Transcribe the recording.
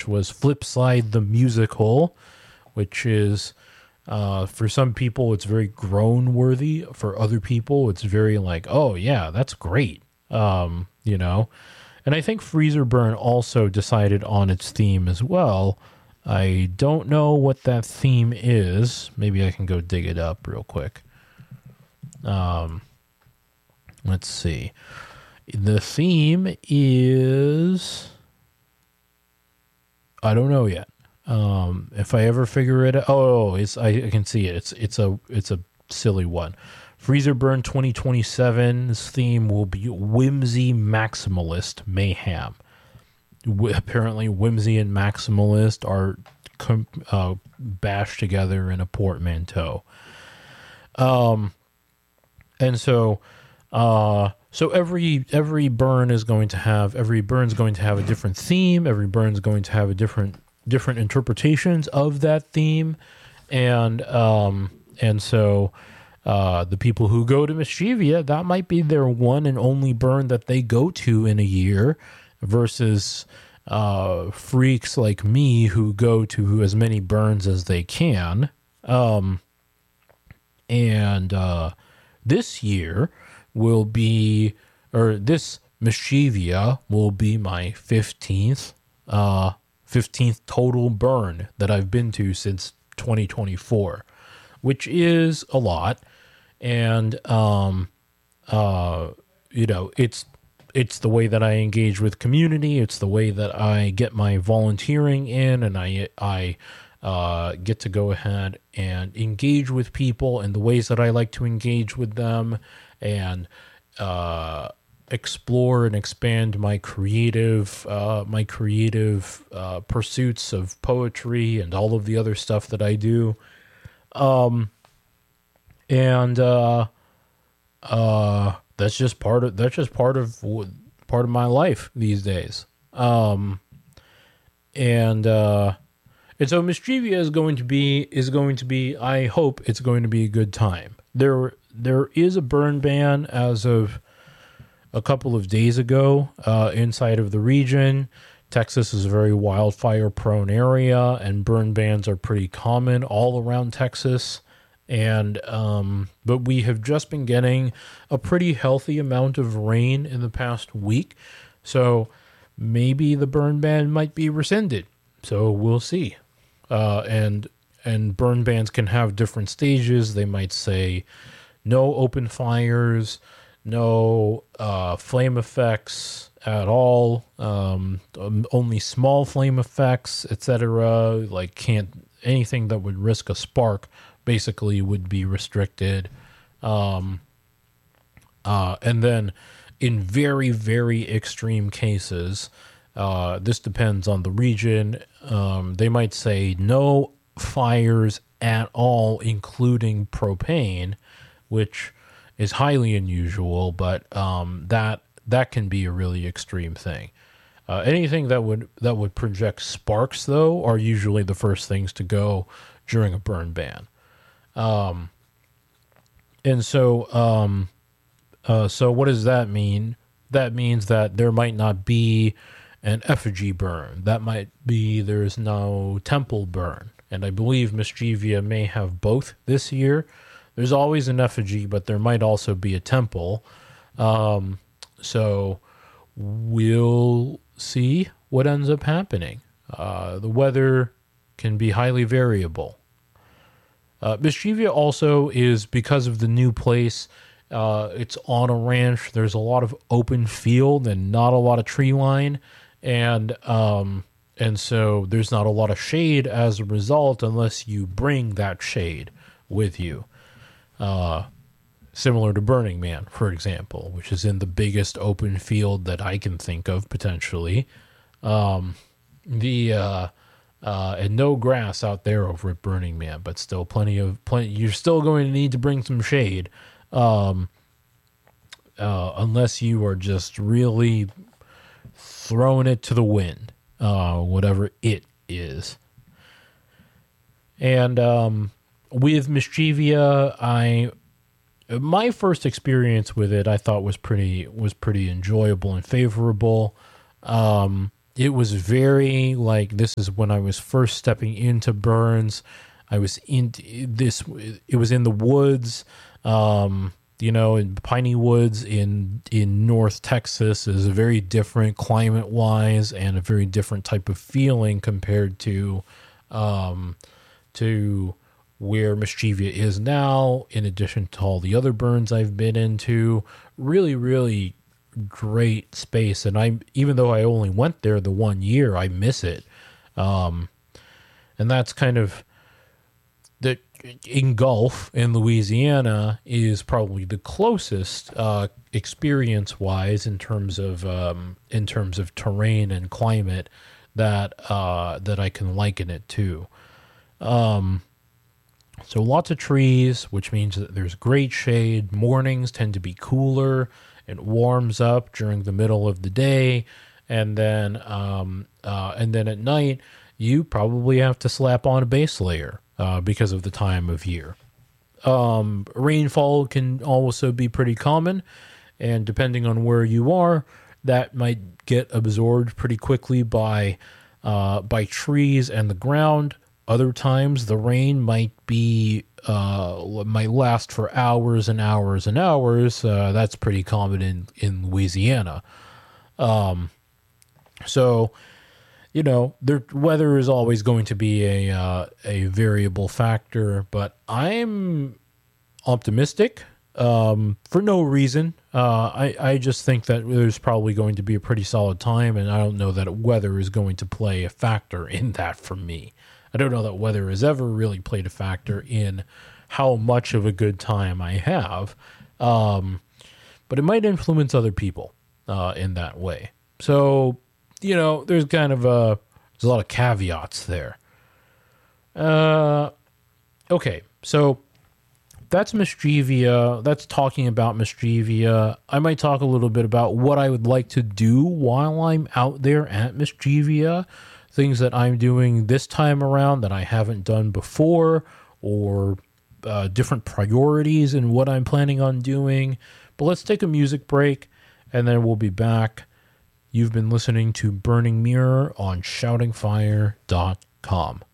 which was Flipside the Musical, which is, for some people, it's very groan-worthy. For other people, it's very like, oh, yeah, that's great, you know. And I think Freezer Burn also decided on its theme as well. I don't know what that theme is. Maybe I can go dig it up real quick. Let's see. The theme is... I don't know yet. If I ever figure it out... Oh, I can see it. It's a silly one. Freezer Burn 2027's theme will be Whimsy Maximalist Mayhem. Apparently, Whimsy and Maximalist are bashed together in a portmanteau. And so every burn is going to have a different theme. Every burn is going to have a different interpretations of that theme, and so the people who go to Mischievia, that might be their one and only burn that they go to in a year, versus freaks like me who go to as many burns as they can. This year will be, or this Mischievia will be my 15th total burn that I've been to since 2024, which is a lot. And, it's the way that I engage with community. It's the way that I get my volunteering in, and I get to go ahead and engage with people in the ways that I like to engage with them, and explore and expand my creative pursuits of poetry and all of the other stuff that I do. That's just part of my life these days. And so Mischievia is going to be, I hope it's going to be a good time. There is a burn ban as of a couple of days ago inside of the region. Texas is a very wildfire prone area, and burn bans are pretty common all around Texas. And but we have just been getting a pretty healthy amount of rain in the past week, so maybe the burn ban might be rescinded. So we'll see. And burn bans can have different stages. They might say no open fires, no flame effects at all, only small flame effects, etc. Like anything that would risk a spark basically would be restricted. And then in very, very extreme cases, this depends on the region, they might say no fires at all, including propane, which is highly unusual, but that can be a really extreme thing. Anything that would project sparks, though, are usually the first things to go during a burn ban. And so what does that mean? That means that there might not be an effigy burn. That might be there's no temple burn. And I believe Mischievia may have both this year. There's always an effigy, but there might also be a temple. So we'll see what ends up happening. The weather can be highly variable. Mischievia also is, because of the new place, it's on a ranch. There's a lot of open field and not a lot of tree line. And so there's not a lot of shade as a result, unless you bring that shade with you. Similar to Burning Man, for example, which is in the biggest open field that I can think of potentially. And no grass out there over at Burning Man, but still plenty. You're still going to need to bring some shade, unless you are just really throwing it to the wind, whatever it is. And with Mischievia, my first experience with it, I thought was pretty enjoyable and favorable. it was very like, this is when I was first stepping into Burns. I was in this, it was in the woods, in Piney Woods in North Texas. Is a very different climate wise and a very different type of feeling compared to where Mischievia is now, in addition to all the other burns I've been into. Really, really great space. And even though I only went there the 1 year, I miss it. And that's kind of that. In Gulf in Louisiana is probably the closest experience wise in terms of terrain and climate that I can liken it to. So lots of trees, which means that there's great shade. Mornings tend to be cooler. It warms up during the middle of the day, and then at night you probably have to slap on a base layer because of the time of year. Rainfall can also be pretty common, and depending on where you are, that might get absorbed pretty quickly by trees and the ground. Other times, the rain might last for hours and hours and hours. That's pretty common in Louisiana. So, the weather is always going to be a variable factor, but I'm optimistic for no reason. I just think that there's probably going to be a pretty solid time, and I don't know that weather is going to play a factor in that for me. I don't know that weather has ever really played a factor in how much of a good time I have, but it might influence other people in that way. So, there's kind of there's a lot of caveats there. Okay, so that's Mischievia. That's talking about Mischievia. I might talk a little bit about what I would like to do while I'm out there at Mischievia. Things that I'm doing this time around that I haven't done before, or different priorities in what I'm planning on doing. But let's take a music break, and then we'll be back. You've been listening to Burning Mirror on shoutingfire.com.